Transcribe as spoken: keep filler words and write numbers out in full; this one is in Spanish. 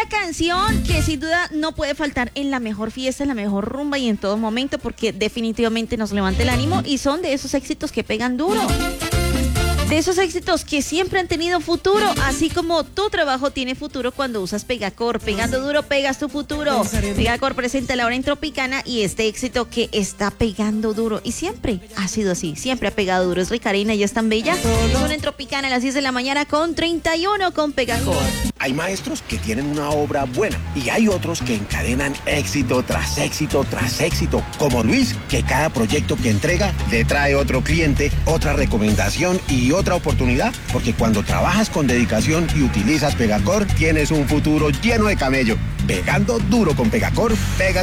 canción que sin duda no puede faltar en la mejor fiesta, en la mejor rumba y en todo momento, porque definitivamente nos levanta el ánimo y son de esos éxitos que pegan duro. De esos éxitos que siempre han tenido futuro, así como tu trabajo tiene futuro cuando usas Pegacor. Pegando duro, pegas tu futuro. Pegacor presenta la hora en Tropicana y este éxito que está pegando duro. Y siempre ha sido así, siempre ha pegado duro. Es Ricarina, ya es tan bella. Hora en Tropicana a las diez de la mañana con treinta y uno con Pegacor. Hay maestros que tienen una obra buena y hay otros que encadenan éxito tras éxito tras éxito, como Luis, que cada proyecto que entrega le trae otro cliente, otra recomendación y otra oportunidad, porque cuando trabajas con dedicación y utilizas Pegacor, tienes un futuro lleno de camello. Pegando duro con Pegacor, pegas